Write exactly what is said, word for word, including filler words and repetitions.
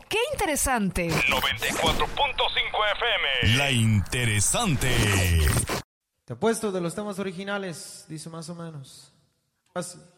¡Qué interesante! noventa y cuatro punto cinco F M. La interesante. Te apuesto de los temas originales, dice más o menos. Así.